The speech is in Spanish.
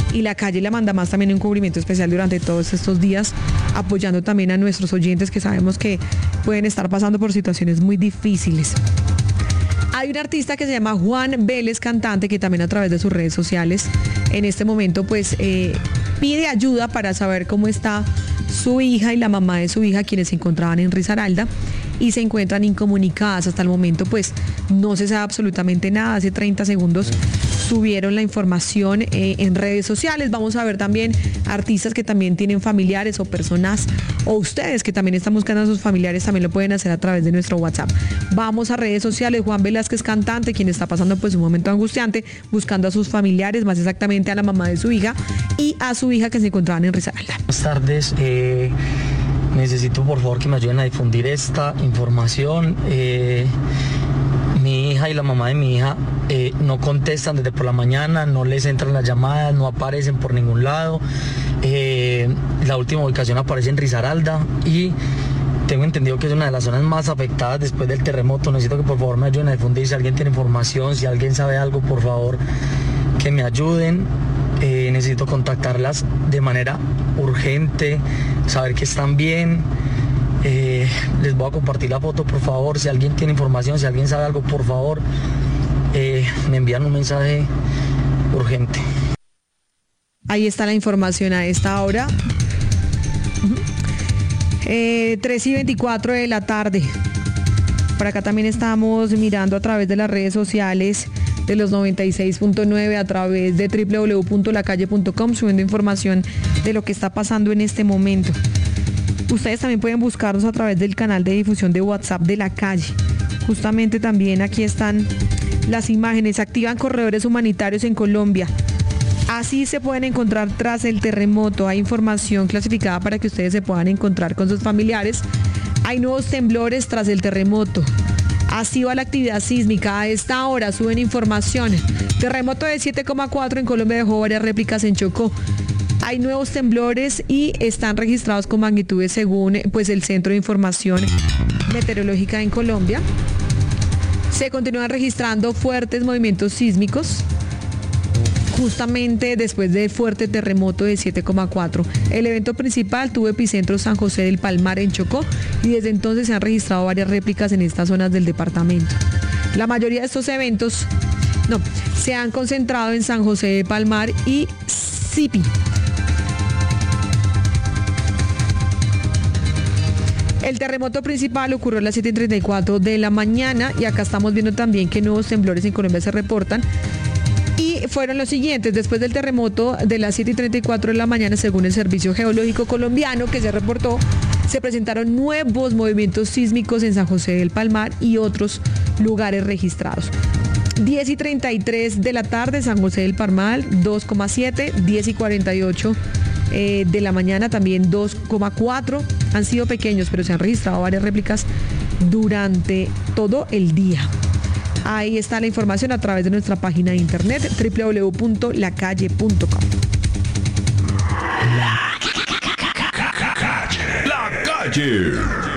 y La Calle la manda más también un cubrimiento especial durante todos estos días, apoyando también a nuestros oyentes que sabemos que pueden estar pasando por situaciones muy difíciles. Hay un artista que se llama Juan Vélez, cantante, que también a través de sus redes sociales en este momento pues pide ayuda para saber cómo está su hija y la mamá de su hija, quienes se encontraban en Risaralda y se encuentran incomunicadas. Hasta el momento pues no se sabe absolutamente nada. Hace 30 segundos subieron la información en redes sociales. Vamos a ver también artistas que también tienen familiares o personas, o ustedes que también están buscando a sus familiares, también lo pueden hacer a través de nuestro WhatsApp. Vamos a redes sociales. Juan Velázquez, cantante, quien está pasando pues un momento angustiante, buscando a sus familiares, más exactamente a la mamá de su hija y a su hija que se encontraban en Risaralda. Buenas tardes. Necesito por favor que me ayuden a difundir esta información. Mi hija y la mamá de mi hija no contestan desde por la mañana, no les entran las llamadas, no aparecen por ningún lado. La última ubicación aparece en Risaralda y tengo entendido que es una de las zonas más afectadas después del terremoto. Necesito que por favor me ayuden a difundir. Si alguien tiene información, si alguien sabe algo, por favor que me ayuden. Necesito contactarlas de manera urgente, saber que están bien. Les voy a compartir la foto, por favor. Si alguien tiene información, si alguien sabe algo, por favor, me envían un mensaje urgente. Ahí está la información a esta hora. 3:24 de la tarde. Por acá también estamos mirando a través de las redes sociales de los 96.9, a través de www.lacalle.com, subiendo información de lo que está pasando en este momento. Ustedes también pueden buscarnos a través del canal de difusión de WhatsApp de La Calle. Justamente también aquí están las imágenes. Activan corredores humanitarios en Colombia. Así se pueden encontrar tras el terremoto. Hay información clasificada para que ustedes se puedan encontrar con sus familiares. Hay nuevos temblores tras el terremoto. Así va la actividad sísmica. A esta hora suben información. Terremoto de 7,4 en Colombia dejó varias réplicas en Chocó. Hay nuevos temblores y están registrados con magnitudes según pues el Centro de Información Meteorológica en Colombia. Se continúan registrando fuertes movimientos sísmicos justamente después del fuerte terremoto de 7,4. El evento principal tuvo epicentro San José del Palmar en Chocó y desde entonces se han registrado varias réplicas en estas zonas del departamento. La mayoría de estos eventos se han concentrado en San José del Palmar y Sipi. El terremoto principal ocurrió a las 7:34 de la mañana y acá estamos viendo también que nuevos temblores en Colombia se reportan. Y fueron los siguientes: después del terremoto de las 7:34 de la mañana, según el Servicio Geológico Colombiano que se reportó, se presentaron nuevos movimientos sísmicos en San José del Palmar y otros lugares registrados. 10:33 de la tarde, San José del Palmar, 2,7, 10:48 de la mañana, también 2,4. Han sido pequeños, pero se han registrado varias réplicas durante todo el día. Ahí está la información a través de nuestra página de internet www.lacalle.com. La Calle.